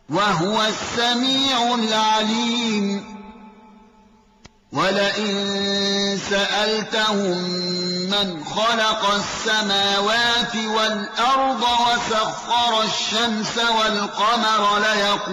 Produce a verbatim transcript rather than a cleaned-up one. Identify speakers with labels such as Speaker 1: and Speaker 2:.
Speaker 1: وهو السميع العليم ولئن سألتهم من خلق السماوات والأرض وسخر الشمس والقمر ليقولون